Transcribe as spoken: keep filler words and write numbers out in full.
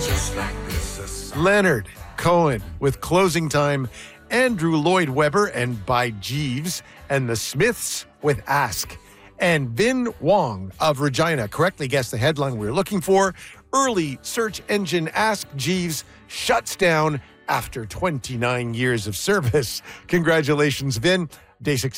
Leonard Cohen with Closing Time, Andrew Lloyd Webber and By Jeeves, and the Smiths with Ask. And Vin Wong of Regina correctly guessed the headline we were looking for. Early search engine Ask Jeeves shuts down after twenty-nine years of service. Congratulations, Vin. Day six.